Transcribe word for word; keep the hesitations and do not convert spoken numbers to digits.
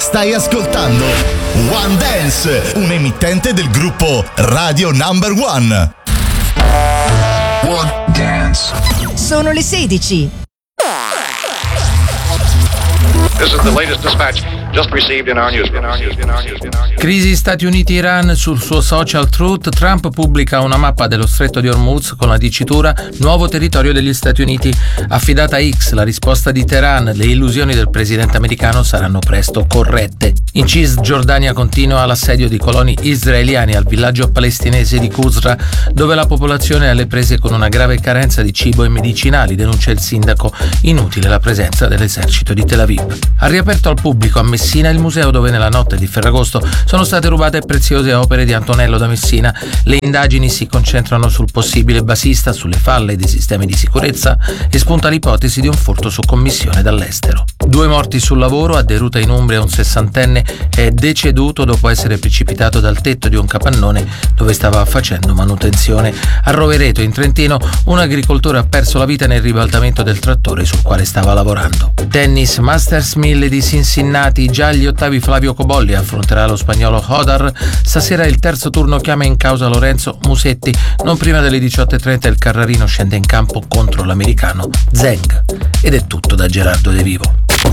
Stai ascoltando One Dance, un emittente del gruppo Radio Number One. One Dance. Sono le sedici. This is the latest dispatch just received in our news. In our news. In our news. In our news. Crisi Stati Uniti-Iran. Sul suo social Truth, Trump pubblica una mappa dello stretto di Hormuz con la dicitura nuovo territorio degli Stati Uniti. Affidata a X, la risposta di Teheran: le illusioni del presidente americano saranno presto corrette. In Cisgiordania continua l'assedio di coloni israeliani al villaggio palestinese di Qusra, dove la popolazione è alle prese con una grave carenza di cibo e medicinali, denuncia il sindaco. Inutile la presenza dell'esercito di Tel Aviv. Ha riaperto al pubblico a Messina il museo dove nella notte di Ferragosto sono state rubate preziose opere di Antonello da Messina. Le indagini si concentrano sul possibile basista, sulle falle dei sistemi di sicurezza e spunta l'ipotesi di un furto su commissione dall'estero. Due morti sul lavoro. A Deruta in Umbria un sessantenne è deceduto dopo essere precipitato dal tetto di un capannone dove stava facendo manutenzione. A Rovereto in Trentino un agricoltore ha perso la vita nel ribaltamento del trattore sul quale stava lavorando. Tennis, Masters mille di Cincinnati, già agli ottavi Flavio Cobolli affronterà lo spagnolo Hodar. Stasera il terzo turno chiama in causa Lorenzo Musetti. Non prima delle diciotto e trenta il Carrarino scende in campo contro l'americano Zheng. Ed è tutto da Gerardo De Vivo.